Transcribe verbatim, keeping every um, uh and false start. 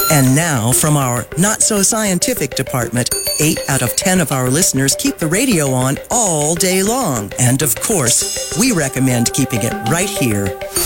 And now, from our not-so-scientific department, eight out of ten of our listeners keep the radio on all day long. And of course, we recommend keeping it right here